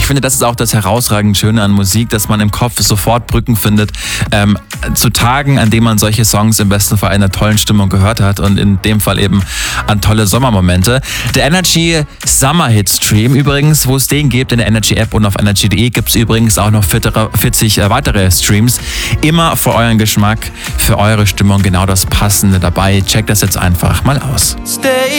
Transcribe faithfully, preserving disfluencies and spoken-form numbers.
finde, das ist auch das herausragend Schöne an Musik, dass man im Kopf sofort Brücken findet ähm, zu Tagen, an denen man solche Songs im besten Fall in einer tollen Stimmung gehört hat und in dem Fall eben an tolle Sommermomente. Der Energy Summer Hit Stream übrigens, wo es den gibt in der Energy App und auf energy punkt de gibt es übrigens auch noch vierzig weitere Streams. Immer für euren Geschmack, für eure Stimmung genau das Passende dabei. Checkt das jetzt einfach mal aus. Stay